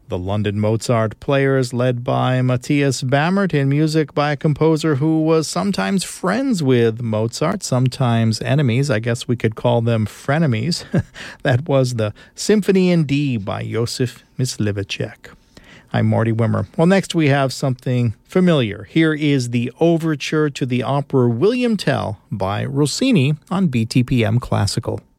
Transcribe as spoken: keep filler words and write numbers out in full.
The London Mozart Players, led by Matthias Bammert, in music by a composer who was sometimes friends with Mozart, sometimes enemies. I guess we could call them frenemies. That was the Symphony in D by Josef Myslivacek. I'm Marty Wimmer. Well, next we have something familiar. Here is the overture to the opera William Tell by Rossini on B T P M Classical.